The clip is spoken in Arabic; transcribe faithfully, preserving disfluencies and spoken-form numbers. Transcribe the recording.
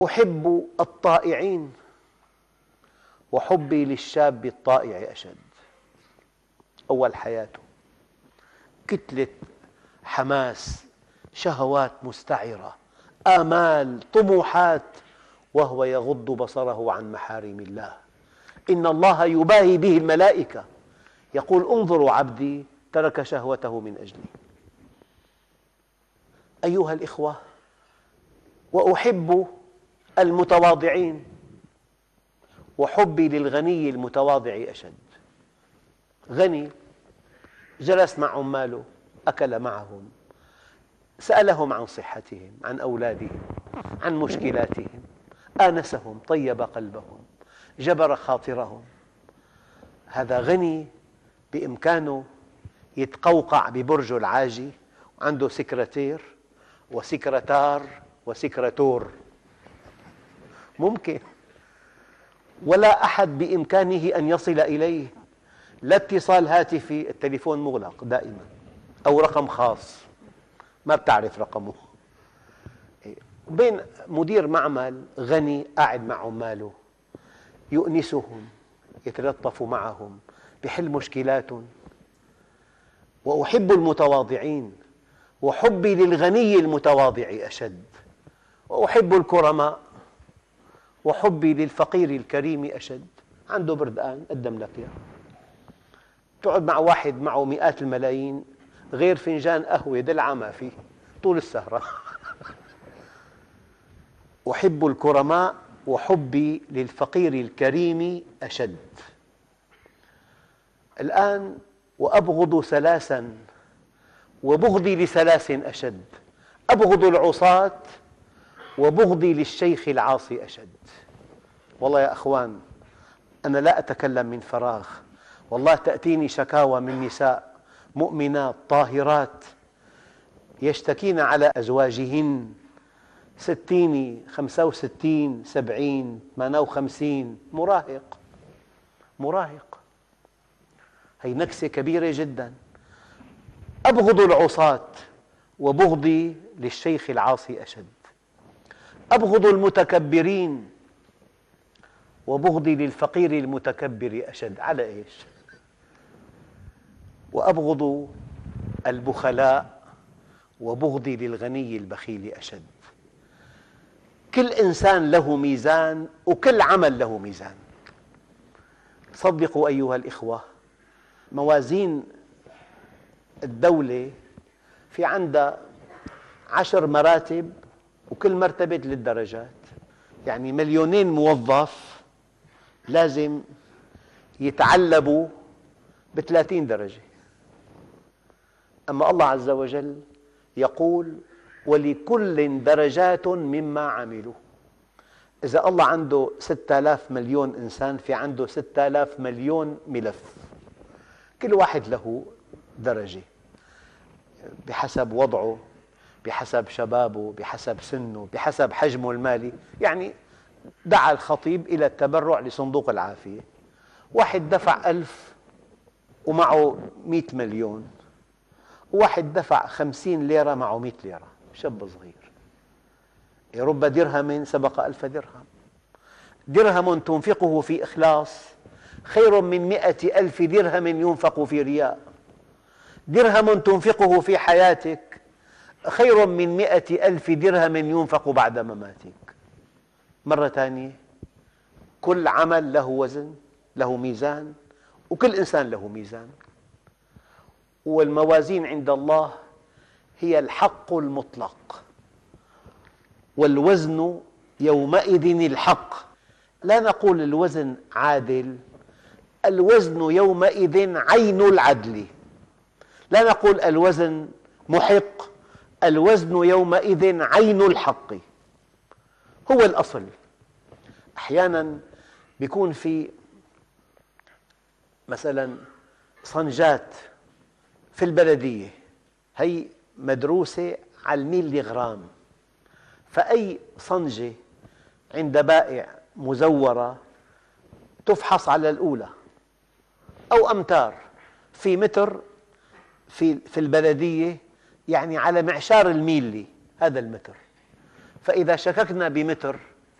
أحب الطائعين وحبي للشاب الطائع أشد. أول حياته كتلة حماس، شهوات مستعرة، آمال، طموحات، وهو يغض بصره عن محارم الله. إن الله يباهي به الملائكة، يقول انظروا عبدي ترك شهوته من أجلي. أيها الإخوة، وأحب المتواضعين وحبي للغني المتواضع أشد. غني جلس مع عماله، أكل معهم، سألهم عن صحتهم، عن أولادهم، عن مشكلاتهم، آنسهم، طيب قلبهم، جبر خاطرهم. هذا غني بإمكانه يتقوقع ببرجه العاجي، وعنده سكرتير وسكرتار وسكرتور، ممكن، ولا أحد بإمكانه أن يصل إليه، لا اتصال هاتفي، التليفون مغلق دائما، أو رقم خاص ما بتعرف رقمه. بين مدير معمل غني قاعد مع عماله، يؤنسهم، يتلطف معهم، يحل مشكلاتهم. وأحب المتواضعين وحبي للغني المتواضع أشد. وأحب الكرماء وحبي للفقير الكريم أشد. عنده بردقان قدم لك إياه، تقعد مع واحد معه مئات الملايين، غير فنجان قهوة دلعة ما فيه طول السهرة. أحب الكرماء وحبي للفقير الكريم أشد. الآن وأبغض ثلاثا وبغضي لثلاث أشد. أبغض العصاة وبغضي للشيخ العاصي أشد. والله يا أخوان، أنا لا أتكلم من فراغ، والله تأتيني شكاوى من نساء مؤمنات طاهرات يشتكين على أزواجهن ستين، خمسة وستين، سبعين، ثمانية وخمسين، مراهق مراهق. هي نكسة كبيرة جدا. أبغض العصاة وبغضي للشيخ العاصي أشد. أبغض المتكبرين وبغضي للفقير المتكبر أشد. على إيش؟ وأبغض البخلاء وبغضي للغني البخيل أشد. كل إنسان له ميزان، وكل عمل له ميزان. صدقوا أيها الإخوة، موازين الدولة في عندها عشر مراتب، وكل مرتبة ثلاث درجات، يعني مليونين موظف لازم يتعلبوا بثلاثين درجة. أما الله عز وجل يقول ولكل درجات مما عملوا. إذا الله عنده ستة آلاف مليون إنسان، في عنده ستة آلاف مليون ملف، كل واحد له درجة بحسب وضعه، بحسب شبابه، بحسب سنه، بحسب حجمه المالي. يعني دعا الخطيب إلى التبرع لصندوق العافية، واحد دفع ألف ومعه مئة مليون، وواحد دفع خمسين ليرة معه مئة ليرة، شاب صغير. رب درهم سبق ألف درهم. درهم تنفقه في إخلاص خير من مئة ألف درهم ينفق في رياء. درهم تنفقه في حياتك خير من مئة ألف درهم ينفق بعد مماتك. مرة ثانية، كل عمل له وزن، له ميزان، وكل إنسان له ميزان. والموازين عند الله هي الحق المطلق، والوزن يومئذ الحق. لا نقول الوزن عادل، الوزن يومئذ عين العدل. لا نقول الوزن محق، الوزن يومئذ عين الحق، هو الأصل. أحيانا يكون في مثلا صنجات في البلدية، هي مدروسة على الميلي غرام، فأي صنجة عند بائع مزورة تفحص على الأولى، أو أمتار في متر في في البلدية، يعني على معشار الميلي هذا المتر. فإذا شككنا بمتر